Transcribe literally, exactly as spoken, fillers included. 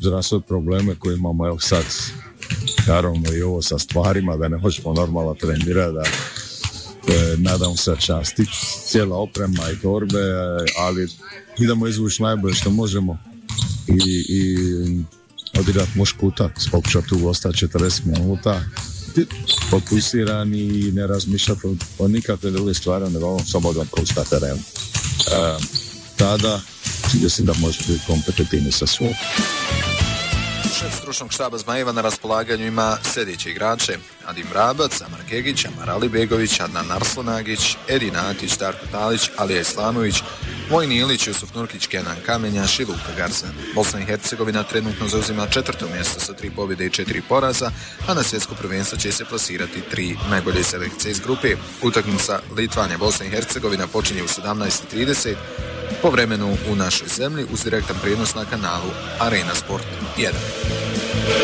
zdravstvene probleme koje imamo, evo sad, naravno i ovo sa stvarima, da ne možemo normalno trenirati, da e, nadam se da će nas stići cijela oprema i torbe, ali idemo izvući najbolje što možemo i, i odirati mušku utakmicu, pokušati tu ostati četrdeset minuta, fokusiran i ne razmišljati o nikakve druge stvari, nego ovom slobodan kost na terenu. E, tada mislim da može biti kompetitivni sa svojom. Šef stručnog štaba Zmajeva na raspolaganju ima sljedeće igrače: Adim Rabac, Amar Gegić, Amar Alibegović, Adnan Arslonagić, Edin Atić, Darko Talić, Alija Islamović, Vojin Ilić, Jusuf Nurkić, Kenan Kamenjaš i Luka Garza. Bosna i Hercegovina trenutno zauzima četvrto mjesto sa tri pobjede i četiri poraza, a na svjetsko prvenstvo će se plasirati tri najbolje selekcije iz grupe. Utakmica Litvanija Bosna i Hercegovina počinje u sedamnaest i trideset po vremenu u našoj zemlji uz direktan prijenos na kanalu Arena Sport jedan.